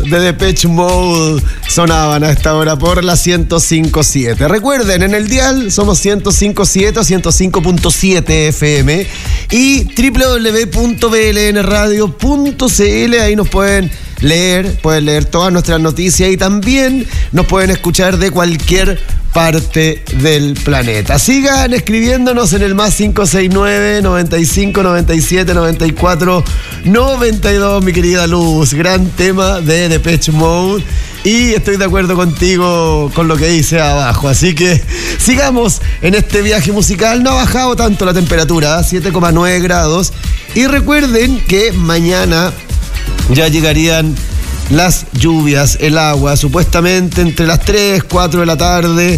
de Depeche Mode sonaban a esta hora por la 105.7. Recuerden, en el dial somos 105.7 o 105.7 FM y www.blnradio.cl. Ahí nos pueden leer todas nuestras noticias y también nos pueden escuchar de cualquier parte del planeta. Sigan escribiéndonos en el más 569 95 97 94 92, mi querida Luz. Gran tema de Depeche Mode y estoy de acuerdo contigo con lo que dice abajo. Así que sigamos en este viaje musical. No ha bajado tanto la temperatura, 7,9 grados. Y recuerden que mañana ya llegarían las lluvias, el agua, supuestamente entre las 3, 4 de la tarde.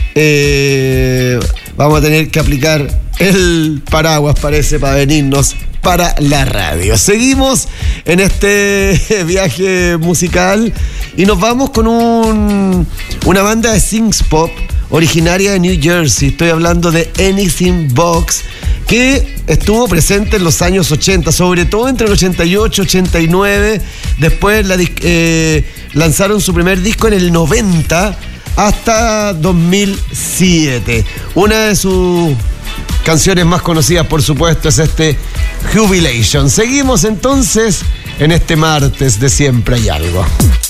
Vamos a tener que aplicar el paraguas, parece, para venirnos para la radio. Seguimos en este viaje musical y nos vamos con una banda de synth pop originaria de New Jersey. Estoy hablando de Anything Box, que estuvo presente en los años 80, sobre todo entre el 88 y 89. Después lanzaron su primer disco en el 90 hasta 2007. Una de sus canciones más conocidas, por supuesto, es este Jubilation. Seguimos entonces en este martes de Siempre Hay Algo.